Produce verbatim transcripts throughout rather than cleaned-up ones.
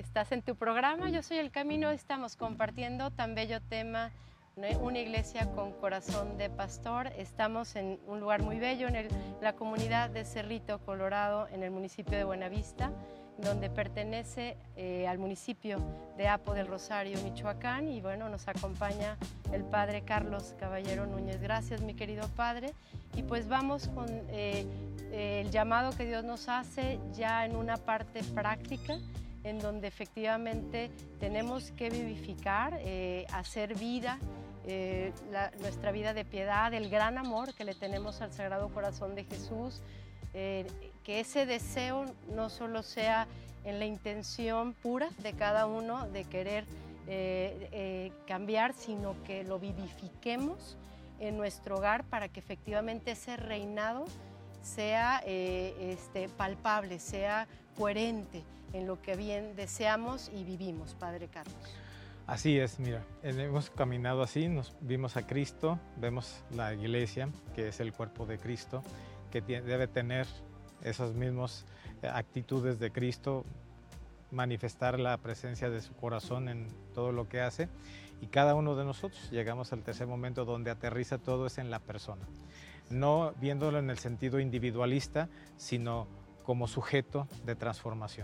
Estás en tu programa, Yo Soy el Camino. Estamos compartiendo tan bello tema, una iglesia con corazón de pastor. Estamos en un lugar muy bello, en el, la comunidad de Cerrito, Colorado, en el municipio de Buenavista, donde pertenece eh, al municipio de Apo del Rosario, Michoacán. Y bueno, nos acompaña el padre Carlos Caballero Núñez. Gracias, mi querido padre. Y pues vamos con eh, eh, el llamado que Dios nos hace ya en una parte práctica, en donde efectivamente tenemos que vivificar, eh, hacer vida, eh, la, nuestra vida de piedad, el gran amor que le tenemos al Sagrado Corazón de Jesús, eh, que ese deseo no solo sea en la intención pura de cada uno de querer eh, eh, cambiar, sino que lo vivifiquemos en nuestro hogar para que efectivamente ese reinado sea eh, este, palpable, sea coherente en lo que bien deseamos y vivimos, Padre Carlos. Así es, mira, hemos caminado así, nos vimos a Cristo, vemos la iglesia, que es el cuerpo de Cristo, que tiene, debe tener esas mismas actitudes de Cristo, manifestar la presencia de su corazón en todo lo que hace, y cada uno de nosotros llegamos al tercer momento donde aterriza todo es en la persona, no viéndolo en el sentido individualista, sino como sujeto de transformación.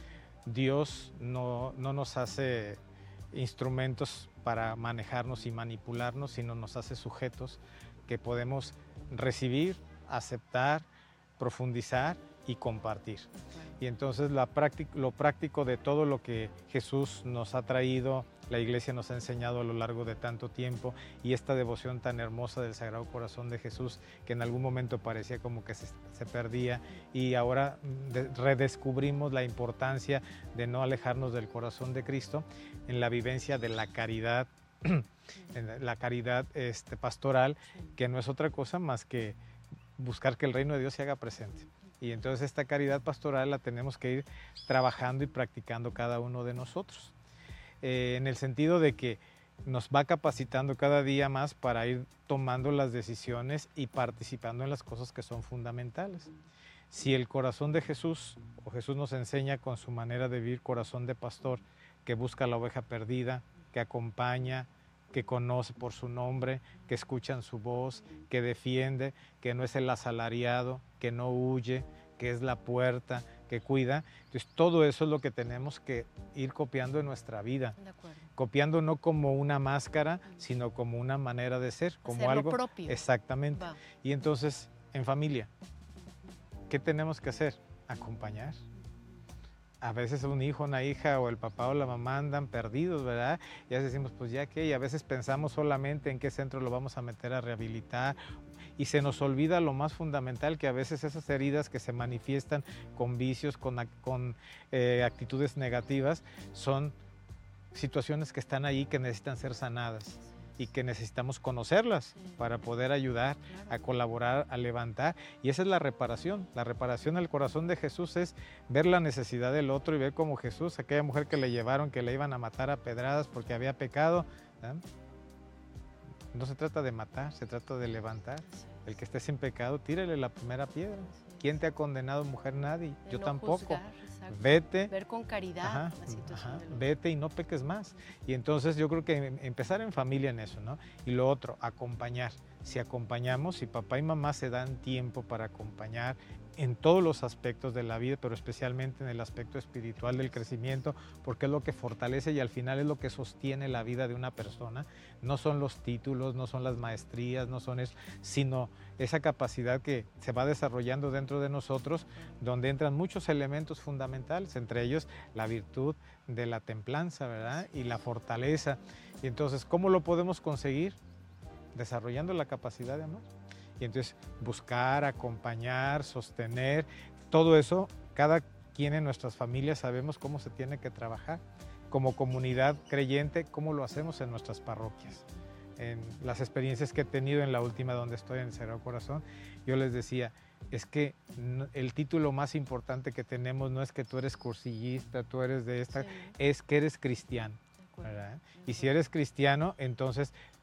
Dios no, no nos hace instrumentos para manejarnos y manipularnos, sino nos hace sujetos que podemos recibir, aceptar, profundizar y compartir. Y entonces la práctica, lo práctico de todo lo que Jesús nos ha traído, la Iglesia nos ha enseñado a lo largo de tanto tiempo, y esta devoción tan hermosa del Sagrado Corazón de Jesús, que en algún momento parecía como que se, se perdía, y ahora de, redescubrimos la importancia de no alejarnos del corazón de Cristo en la vivencia de la caridad, en la caridad este, pastoral, que no es otra cosa más que buscar que el reino de Dios se haga presente. Y entonces esta caridad pastoral la tenemos que ir trabajando y practicando cada uno de nosotros, eh, en el sentido de que nos va capacitando cada día más para ir tomando las decisiones y participando en las cosas que son fundamentales. Si el corazón de Jesús, o Jesús nos enseña con su manera de vivir, corazón de pastor, que busca la oveja perdida, que acompaña, que conoce por su nombre, que escuchan su voz, que defiende, que no es el asalariado, que no huye, que es la puerta, que cuida. Entonces todo eso es lo que tenemos que ir copiando en nuestra vida. De acuerdo. Copiando no como una máscara, sino como una manera de ser, como Hacerlo algo propio. Exactamente. Va. Y entonces, en familia, ¿qué tenemos que hacer? Acompañar. A veces un hijo, una hija o el papá o la mamá andan perdidos, ¿verdad? Y a veces decimos, pues ya que, y a veces pensamos solamente en qué centro lo vamos a meter a rehabilitar, y se nos olvida lo más fundamental, que a veces esas heridas que se manifiestan con vicios, con, con eh, actitudes negativas, son situaciones que están ahí que necesitan ser sanadas y que necesitamos conocerlas para poder ayudar a colaborar, a levantar. Y esa es la reparación. La reparación al corazón de Jesús es ver la necesidad del otro y ver como Jesús, aquella mujer que le llevaron, que le iban a matar a pedradas porque había pecado. ¿eh? No se trata de matar, se trata de levantar. El que esté sin pecado, tírale la primera piedra. ¿Quién te ha condenado, mujer? Nadie. De Yo no tampoco. Juzgar, vete. Ver con caridad Ajá, la situación ajá, del otro. vete y no peques más. Y entonces yo creo que empezar en familia en eso, ¿no? Y lo otro, acompañar. Si acompañamos, si papá y mamá se dan tiempo para acompañar en todos los aspectos de la vida, pero especialmente en el aspecto espiritual del crecimiento, porque es lo que fortalece y al final es lo que sostiene la vida de una persona. No son los títulos, no son las maestrías, no son eso, sino esa capacidad que se va desarrollando dentro de nosotros, donde entran muchos elementos fundamentales, entre ellos la virtud de la templanza, ¿verdad? Y la fortaleza. Y entonces, ¿cómo lo podemos conseguir? Desarrollando la capacidad de amar. Y entonces buscar, acompañar, sostener, todo eso, cada quien en nuestras familias sabemos cómo se tiene que trabajar. Como comunidad creyente, cómo lo hacemos en nuestras parroquias. En las experiencias que he tenido en la última donde estoy en el Sagrado Corazón, yo les decía, es que el título más importante que tenemos no es que tú eres cursillista, tú eres de esta, sí. Es que eres cristiano. ¿verdad? Y si eres cristiano, entonces